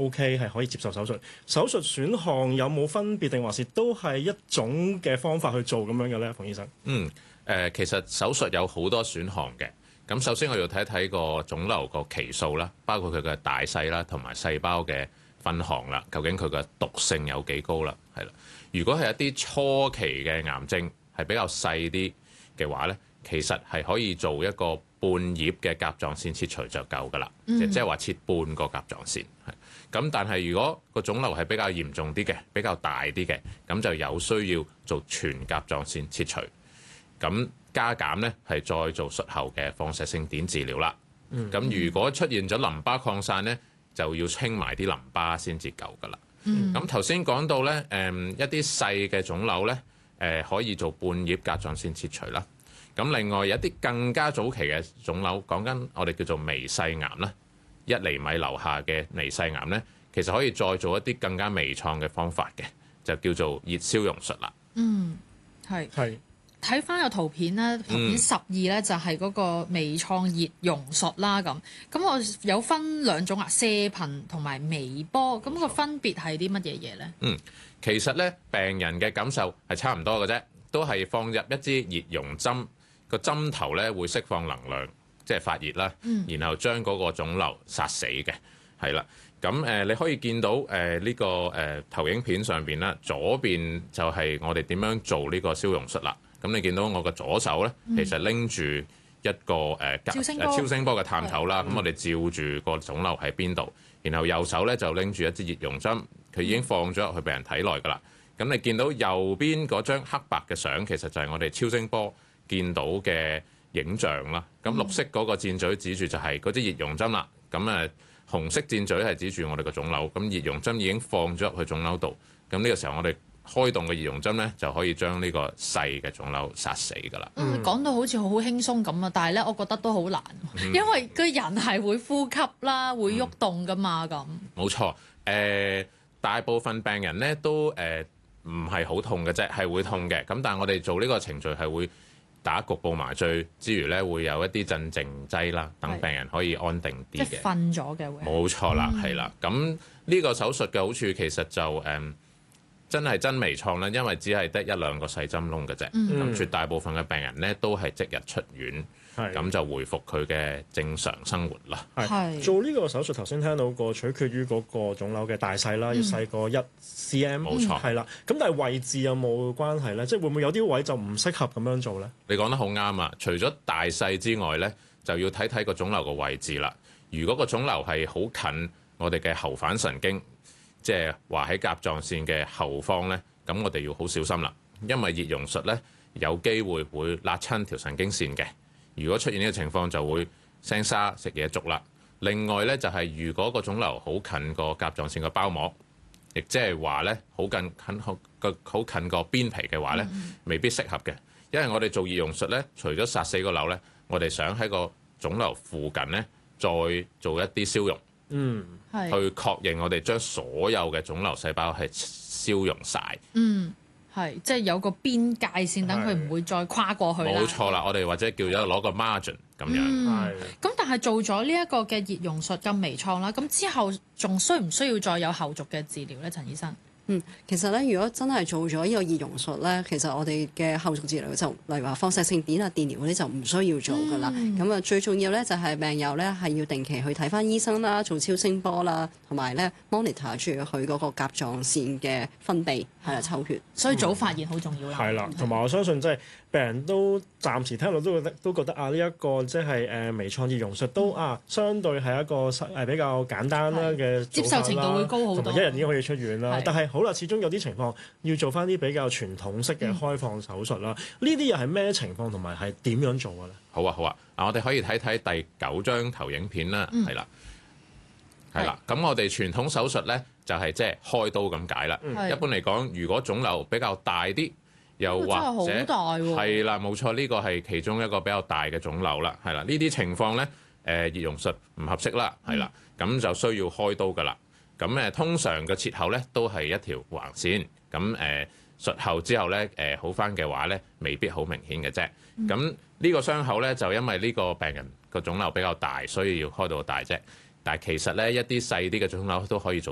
OK 係可以接受手術。手術選項有冇分別定還是都係一種嘅方法去做咁樣嘅咧，馮醫生？ 其實手術有好多選項嘅。咁首先我要睇一睇個腫瘤個期數啦，包括佢嘅大細啦，同埋細胞嘅分項啦，究竟佢嘅毒性有幾高啦？係啦，如果係一啲初期嘅癌症係比較細啲嘅話咧，其實係可以做一個半葉嘅甲狀腺切除就夠㗎啦，即係話切半個甲狀腺。咁但係如果個腫瘤係比較嚴重啲嘅，比較大啲嘅，咁就有需要做全甲狀腺切除。咁加減咧係再做術後嘅放射性碘治療啦。咁如果出現咗淋巴擴散咧，就要清埋啲淋巴先至夠㗎啦。咁頭先講到咧，一啲細嘅腫瘤咧，可以做半葉甲狀腺切除啦。咁另外有一啲更加早期嘅腫瘤，講緊我哋叫做微細癌啦，1厘米樓下嘅微細癌咧，其實可以再做一啲更加微創嘅方法嘅，就叫做熱消融術啦。 係。 睇翻個圖片咧，圖片12咧就係嗰個微創熱溶術啦。咁我有分兩種啊，射頻同埋微波。咁個分別係啲乜嘢嘢咧？ 其實咧病人嘅感受係差唔多嘅啫，都係放入一支熱溶針，個針頭咧會釋放能量，即係發熱啦，然後將嗰個腫瘤殺死嘅，係啦。咁你可以見到呢個投影片上邊啦，左邊就係我哋點樣做呢個消融術啦。咁你見到我嘅左手咧，其實拎住一個超聲波嘅探頭啦。咁我哋照住個腫瘤喺邊度，然後右手咧就拎住一支熱溶針，佢已經放咗入去病人體內㗎啦。咁你見到右邊嗰張黑白嘅相，其實就係我哋超聲波見到嘅影像啦。咁綠色嗰個箭嘴指住就係嗰支熱溶針啦。咁紅色箭嘴係指住我哋個腫瘤。咁熱溶針已經放咗入去腫瘤度。咁呢個時候我哋開動嘅熱溶針咧，就可以將呢個細嘅腫瘤殺死㗎啦。 講到好似好輕鬆咁啊，但係咧，我覺得都好難，因為個人係會呼吸啦，會喐動㗎嘛咁。冇錯，大部分病人咧都唔係好痛嘅啫，係會痛嘅。咁但係我哋做呢個程序係會打局部麻醉之餘咧，會有一啲鎮靜劑啦，等病人可以安定啲嘅。即係瞓咗嘅會。 冇錯啦，係啦。咁呢個手術嘅好處其實就真係真微創啦，因為只係得1、2個細針窿嘅啫。咁絕大部分嘅病人咧都係即日出院，咁就回復佢嘅正常生活啦。 做呢個手術頭先聽到個取決於嗰個腫瘤嘅大細啦，要細過1 cm。冇錯，係啦。咁但係位置有冇關係咧？即係會唔會有啲位就唔適合咁樣做咧？ 你講得好啱啊！除咗大細之外咧，就要睇睇個腫瘤嘅位置啦。如果個腫瘤係好近我哋嘅後反神經，即係話喺甲狀腺嘅後方咧，咁我哋要好小心啦，因為熱溶術咧有機會辣親條神經線嘅。如果出現呢個情況，就會聲沙食嘢粥啦。另外咧就係如果個腫瘤好近個甲狀腺嘅包膜，亦即係話咧好近個邊皮嘅話咧，未必適合嘅。因為我哋做熱溶術咧，除咗殺死個瘤咧，我哋想喺個腫瘤附近咧再做一啲消融。去確認我哋將所有嘅腫瘤細胞係消融晒。 即係有個邊界線，等佢唔會再跨過去啦。 冇錯啦，我哋或者叫咗攞個 margin 咁樣。 咁但係做咗呢一個嘅熱溶術咁微創啦，咁之後仲需唔需要再有後續嘅治療咧，陳醫生？ 其實咧，如果真係做咗呢個熱溶術咧，其實我哋嘅後續治療就例如話放射性碘啊、電療嗰啲就唔需要做㗎啦。咁最重要咧就係病友咧係要定期去睇返醫生啦，做超聲波啦，同埋咧 monitor 住佢嗰個甲狀腺嘅分泌係啦抽血。 所以早發現好重要啦。 係啦，同埋我相信即係病人都暫時聽到都覺得啊，呢一個即係微創熱溶術都相對係一個比較簡單啦嘅接受程度會高好多， 同埋1日已經可以出院啦。但係好啦，始終有啲情況要做翻啲比較傳統式嘅開放手術啦。呢啲又係咩情況同埋係點樣做嘅咧？ 好啊，我哋可以睇睇第9張投影片啦。係啦。咁我哋傳統手術咧就係即係開刀咁解啦。一般嚟講，如果腫瘤比較大啲，又或者係啦，冇錯，呢個係其中一個比較大嘅腫瘤啦。係啦，呢啲情況咧，熱溶術唔合適啦。係啦，咁就需要開刀噶啦。咁通常嘅切口咧都係一條橫線，咁術後之後咧好翻嘅話咧，未必好明顯嘅啫。咁呢個傷口咧就因為呢個病人個腫瘤比較大，所以要開到大啫。但係其實咧一啲細啲嘅腫瘤都可以做